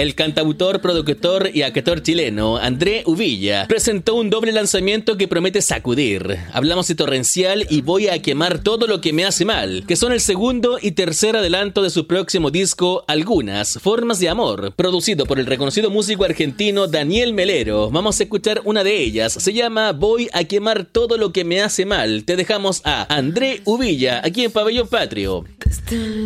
El cantautor, productor y actor chileno André Uvilla presentó un doble lanzamiento que promete sacudir. Hablamos de Torrencial y Voy a quemar todo lo que me hace mal, que son el segundo y tercer adelanto de su próximo disco Algunas formas de amor, producido por el reconocido músico argentino Daniel Melero. Vamos a escuchar una de ellas, se llama Voy a quemar todo lo que me hace mal. Te dejamos a André Uvilla aquí en Pabellón Patrio.